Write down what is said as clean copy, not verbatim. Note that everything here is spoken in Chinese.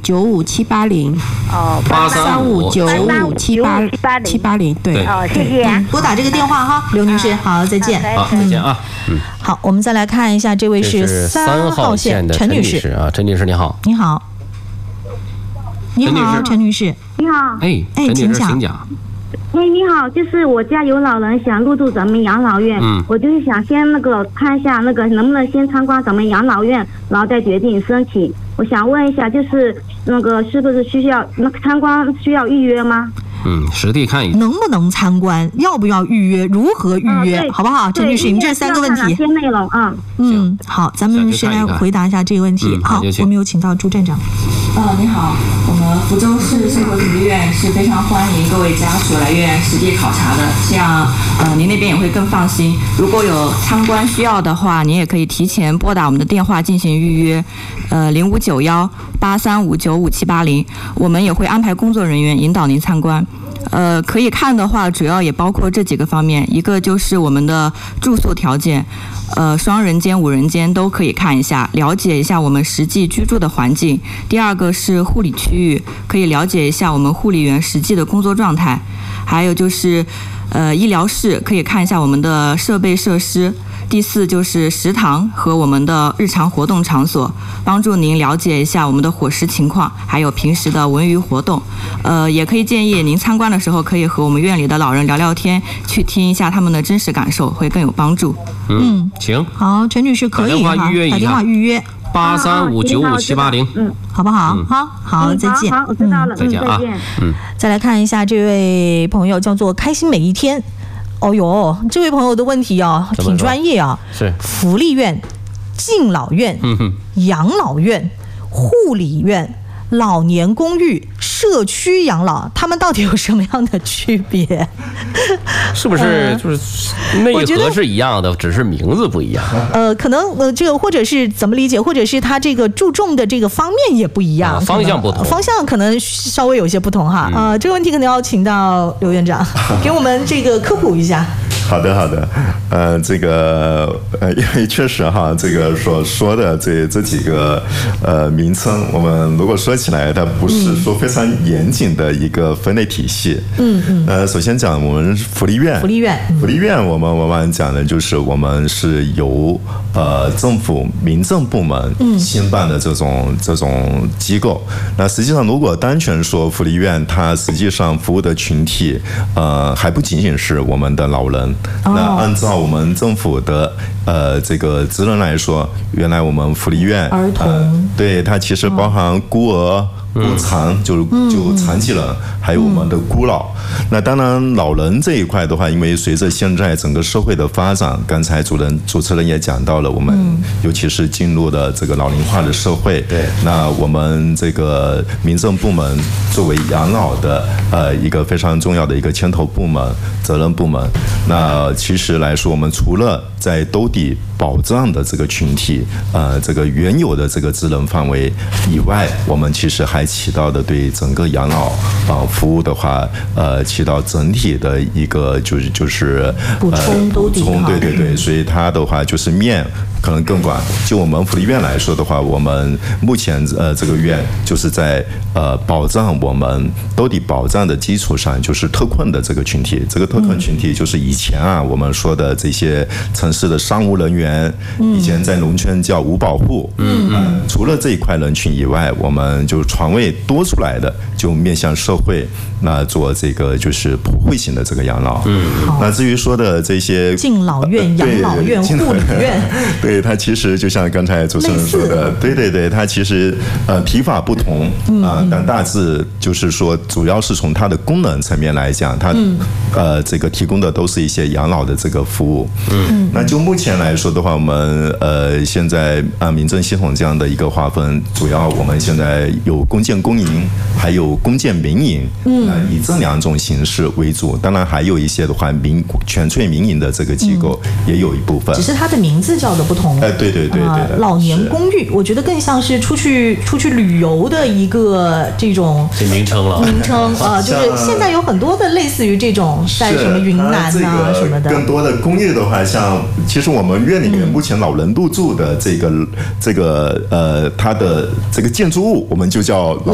83595780。 哦 ，83595780，对。 哦，谢谢。 拨打这个电话哈，刘女士，好，再见。 好，再见啊。 好，我们再来看一下，这位是3号线的陈女士啊，陈女士你好。 你好。你好，陈女士。 你好。 陈女士，请讲。 你好，就是我家有老人想入住咱们养老院，我就是想先看一下能不能先参观咱们养老院，然后再决定申请。我想问一下，就是是不是需要参观需要预约吗？ 实地看一下。 能不能参观？要不要预约？如何预约？好不好？陈女士，你们这3个问题。 哪些内容啊？ 好，咱们先来回答一下这个问题。好，我们有请到朱站长。 你好，我们福州市社会福利院是非常欢迎各位家属来院实地考察的，这样您那边也会更放心。如果有参观需要的话，您也可以提前拨打我们的电话进行预约，059183595780，我们也会安排工作人员引导您参观。可以看的话，主要也包括这几个方面，一个就是我们的住宿条件，双人间、5人间都可以看一下，了解一下我们实际居住的环境。第二个是护理区域，可以了解一下我们护理员实际的工作状态。还有就是医疗室，可以看一下我们的设备设施。第4就是食堂和我们的日常活动场所，帮助您了解一下我们的伙食情况，还有平时的文娱活动。也可以建议您参观的时候可以和我们院里的老人聊聊天，去听一下他们的真实感受，会更有帮助。 行。 好，陈女士可以打电话预约 83595780，好不好？好，再见。 好，我知道了。 再见啊。 再来看一下这位朋友，叫做开心每一天。哦哟，这位朋友的问题啊，挺专业啊。 是福利院、敬老院、养老院、护理院、老年公寓、社区养老，他们到底有什么样的区别？ 是不是就是内核是一样的，只是名字不一样？ 可能这个或者是怎么理解，或者是他这个注重的这个方面也不一样， 方向不同， 方向可能稍微有些不同哈。这个问题可能要请到刘院长给我们这个科普一下。 好的，这个因为确实哈，这个所说的这几个名称，我们如果说起来，它不是说非常严谨的一个分类体系。首先讲我们福利院，我们往往讲的就是我们是由政府民政部门兴办的这种机构。那实际上，如果单纯说福利院，它实际上服务的群体还不仅仅是我们的老人。那按照我们政府的这个职能来说，原来我们福利院儿童， 对它其实包含孤儿、孤残，就残疾人，还有我们的孤老。那当然，老人这一块的话，因为随着现在整个社会的发展，刚才主持人也讲到了，我们尤其是进入了这个老龄化的社会，那我们这个民政部门作为养老的一个非常重要的一个牵头部门、责任部门，那其实来说，我们除了在兜底保障的这个群体，这个原有的这个职能范围以外，我们其实还起到的对整个养老服务的话，起到整体的一个就是补充兜底， 对，所以它的话就是面可能更广。就我们福利院来说的话，我们目前这个院就是在保障我们兜底保障的基础上，就是特困的这个群体。这个特困群体就是以前我们说的这些城市的商务人员，以前在农村叫五保户。除了这一块人群以外，我们就床位多出来的，就面向社会，那做这个就是普惠型的这个养老。那至于说的这些敬老院、养老院、护理院， 对它其实就像刚才主持人说的，对，它其实提法不同但大致就是说，主要是从它的功能层面来讲，它这个提供的都是一些养老的这个服务。那就目前来说的话，我们现在按民政系统这样的一个划分，主要我们现在有公建公营，还有公建民营，以这2种形式为主。当然还有一些的话，全粹民营的这个机构也有一部分， 只是它的名字叫的不同。 对， 老年公寓，我觉得更像是出去旅游的一个这种名称了。 就是现在有很多的类似于这种，在什么云南什么的。 更多的公寓的话，像其实我们院里面目前老人入住的这个它的这个建筑物，我们就叫老